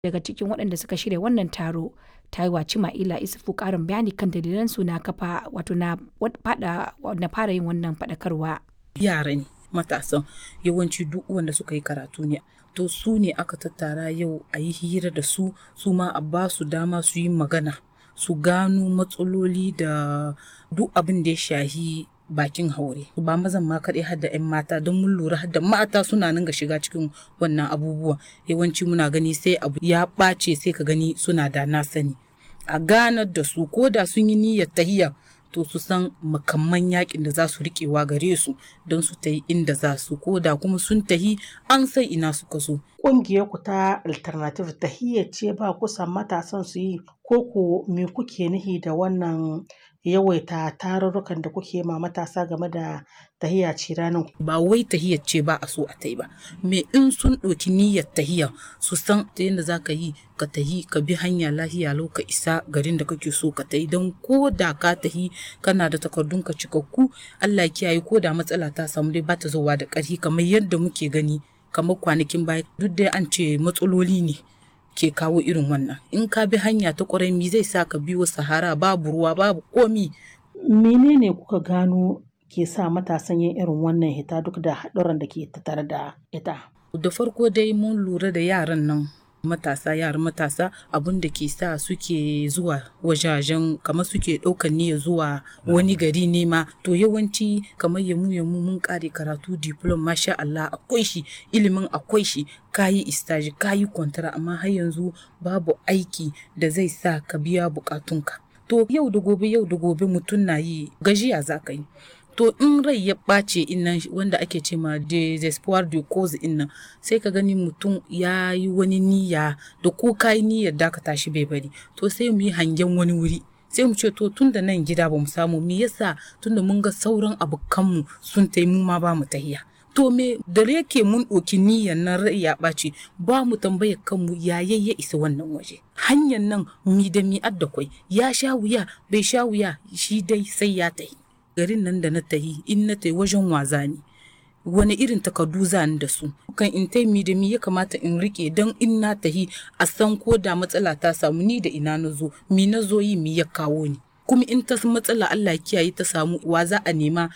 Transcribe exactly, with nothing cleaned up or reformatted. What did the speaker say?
daga cikin waɗanda suka shirya wannan taro ta yi wa Cima'ila Isufu ƙarin bayani kan dalilansu na kafa wato na fada na fara yin wannan faɗakarwa. Yara ne matasan yawanci duk wanda suka yi karatu ne to su ne aka tattara yau a yi hira da su su ma a ba su dama su yi magana su gano matsaloli da duk abin da ya shahi bakin haure ba mazan ma kaɗai har da 'yan mata don mun lura har da mata suna nan ga shiga cikin wannan abubuwa yawanci muna gani sai abu ya ɓace sai ka gani suna da na sani a ganar da su ko da sun yi niyyar tahiya to su san makamman yakin da za su riƙewa gare su don su tahi inda za su ko da kuma sun tahi an sai ina suka so. Ƙungiyar ku ta alternative tahiyya ce ba kusan matasan su yi ko ku me kuke nihi da wannan yawaita tarurrukan da kuke ma matasa game da tahiyya ce ranar? Ba wai tahiyya ce ba a so a tai ba me in sun ɗauki niyyar tahiyya su san ta yadda za ka yi ka tahi ka bi hanya lahiya lau ka isa garin da kake so ka tai don ko da ka tahi kana da takardun ka cikakku Allah kiyaye ko da matsala ta samu dai ba ta zowa da ƙarfi kamar yadda muke gani kamar kwanakin baya duk dai an ce matsaloli ne ke kawo irin wannan in ka bi hanya ta ƙwarai mi zai sa ka biyo sahara babu ruwa babu komi. Menene kuka gano ke sa matasan yin irin wannan hita duk da haɗuran da ke tattare da ita? Da farko dai mun lura da yaran nan matasa yaran matasa abun da ke sa suke zuwa wajajen kamar suke ɗaukar niyyar zuwa wani gari ne ma to yawanci kamar yamu yamu mun kare karatu diploma masha Allah akwai shi ilimin akwai shi kayi istaji kayi kwantara amma har yanzu babu aiki da zai sa ka biya bukatunka to yau da gobe yau da gobe mutum na yi gajiya za ka yi to in rai ya ɓace innan wanda ake ce ma desespoir de cause innan sai ka gani mutum ya yi wani niyya da ko ka yi niyyar da ka tashi bai bari to sai mu yi hangen wani wuri sai mu ce to tun da nan gida ba mu samu me yasa tun da mun ga sauran abokanmu sun tai mu ma ba mu tahiya to me da yake mun ɗauki niyyar nan rai ya ɓace ba mu tambayar kanmu ya ya isa wannan waje hanyar nan mi da mi adda kwai ya sha wuya bai sha wuya shi dai sai ya tahi garin nan da na tahi in na tahi wajen waza ne wani irin takardu zani da su kan in tai mi da mi ya kamata in rike don in na tahi a san ko da matsala ta samu ni da ina na zo mi na zo yi mi ya kawo ni kuma in ta matsala Allah kiyaye ta samu wa za a nema